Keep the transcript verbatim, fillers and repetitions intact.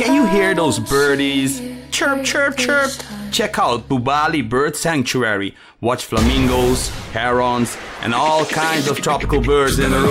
Can you hear those birdies? Chirp, chirp, chirp. Check out Bubali Bird Sanctuary. Watch flamingos, herons, and all kinds of tropical birds in a row.